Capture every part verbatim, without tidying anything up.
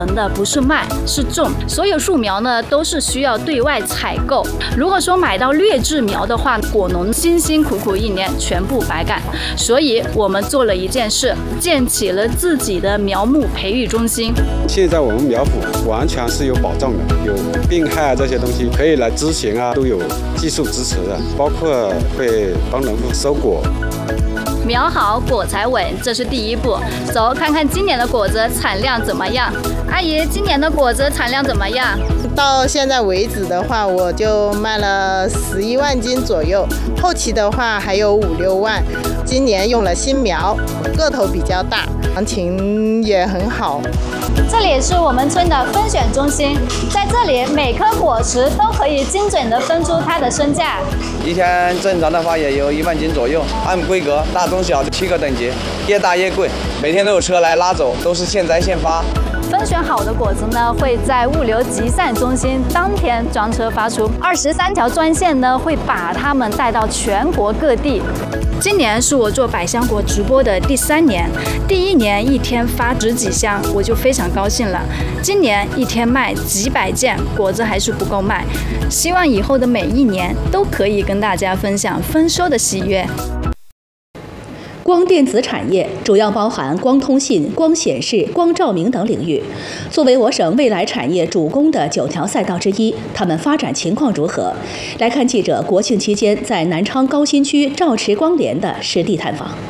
的不是卖，是种。所有树苗呢都是需要对外采购。如果说买到劣质苗的话，果农辛辛苦苦一年全部白干。所以我们做了一件事，建起了自己的苗木培育中心。 现在我们苗圃完全是有保障的，有病害啊这些东西可以来咨询啊，都有技术支持的，包括会帮农户收果。 苗好果才稳，这是第一步。走，看看今年的果子产量怎么样？阿姨，今年的果子产量怎么样？ 到现在为止的话，我就卖了十一万斤左右，后期的话还有五六万。今年用了新苗，个头比较大，行情也很好。 这里是我们村的分选中心，在这里每颗果实都可以精准地分出它的身价。 一天正常的话也有一万斤左右，按规格大中小七个等级，越大越贵，每天都有车来拉走，都是现摘现发。 分选好的果子呢，会在物流集散中心当天专车发出，二十三条专线呢会把它们带到全国各地。今年是我做百香果直播的第三年，第一年一天发十几箱，我就非常高兴了。今年一天卖几百件，果子还是不够卖。希望以后的每一年都可以跟大家分享丰收的喜悦。 光电子产业主要包含光通信、光显示、光照明等领域。作为我省未来产业主攻的九条赛道之一，它们发展情况如何？来看记者国庆期间在南昌高新区兆驰光联的实地探访。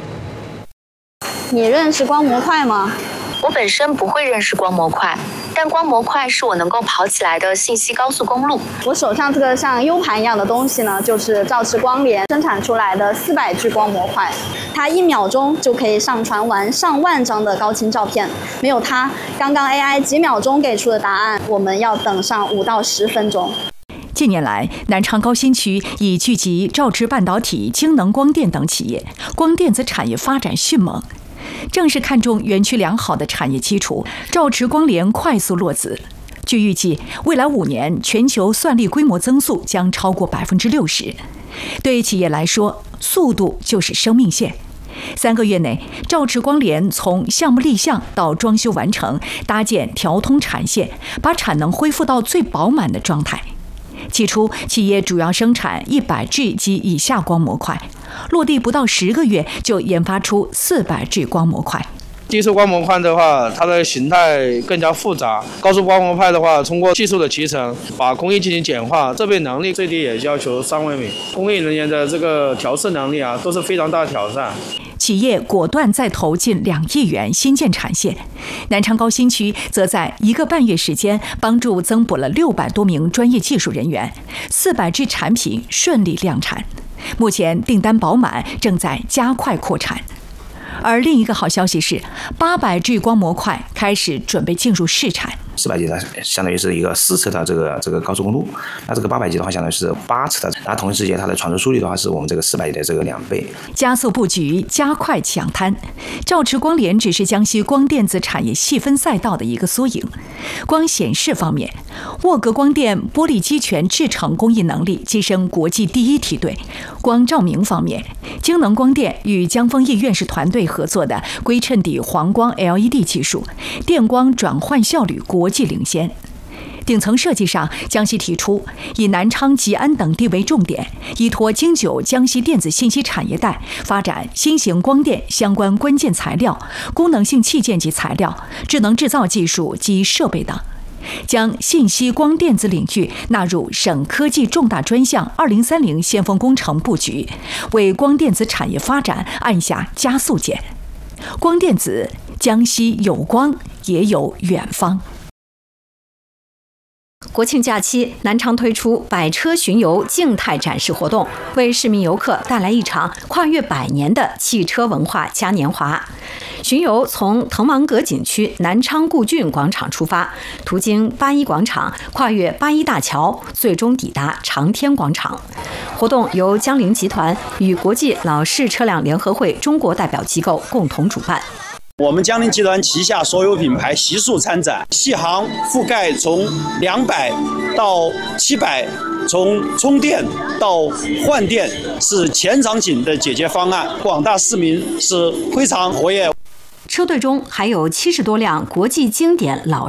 你认识光模块吗？ 我本身不会认识光模块，但光模块是我能够跑起来的信息高速公路。 我手上这个像 U 盘一样的东西呢，就是兆驰光联生产出来的四百 G 光模块，它一秒钟就可以上传完上万张的高清照片。没有它，刚刚 A I 几秒钟给出的答案，我们要等上五到十分钟。 近年来，南昌高新区已聚集兆驰半导体、京能光电等企业，光电子产业发展迅猛。正是看中园区良好的产业基础，兆驰光联快速落子。据预计，未来五年全球算力规模增速将超过百分之六十。对企业来说，速度就是生命线。三个月内，兆驰光联从项目立项到装修完成，搭建调通产线，把产能恢复到最饱满的状态。起初，企业主要生产一百 G 及以下光模块，落地不到十个月就研发出四百 G 光模块。 低速光模块的话，它的形态更加复杂；高速光模块的话，通过技术的集成，把工艺进行简化，设备能力最低也要求三微米，工艺人员的这个调试能力啊，都是非常大的挑战。 企业果断再投近两亿元新建产线，南昌高新区则在一个半月时间帮助增补了六百多名专业技术人员，四百 G 产品顺利量产，目前订单饱满，正在加快扩产。而另一个好消息是，八百 G 光模块开始准备进入试产。 四百 G 呢，相当于是一个四侧的这个这个高速公路，那这个八百 G 的话，相当于是八侧的，那同一时间它的传输速率的话，是我们这个四百 G 的这个两倍。 加速布局，加快抢滩。兆驰光联只是江西光电子产业细分赛道的一个缩影。光显示方面，沃格光电玻璃基全制程工艺能力跻身国际第一梯队。光照明方面，京能光电与江丰益院士团队合作的硅衬底黄光 L E D 技术，电光转换效率国际领先。顶层设计上，江西提出以南昌、吉安等地为重点，依托京九江西电子信息产业带，发展新型光电相关关键材料、功能性器件及材料、智能制造技术及设备等，将信息光电子领域纳入省科技重大专项二零三零先锋工程布局，为光电子产业发展按下加速键。光电子，江西有光，也有远方。 国庆假期，南昌推出百车巡游静态展示活动，为市民游客带来一场跨越百年的汽车文化嘉年华。巡游从滕王阁景区南昌固郡广场出发，途经八一广场，跨越八一大桥，最终抵达长天广场。活动由江铃集团与国际老式车辆联合会中国代表机构共同主办。 我们江铃集团旗下所有品牌悉数参展，细行覆盖从两百到七百，从充电到换电是全场景的解决方案，广大市民是非常活跃。 车车队中还有七十多辆国际经典老